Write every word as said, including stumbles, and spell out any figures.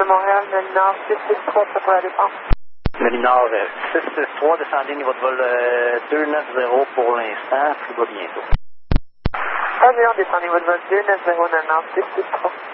de Montréal, Mélinard six six trois, ça pourrait aller pas. Mélinard euh, six six trois, descendez niveau de vol euh, deux neuf zéro pour l'instant, plus bas bientôt. Avion, descend niveau de vol deux neuf zéro, Mélinard six six trois.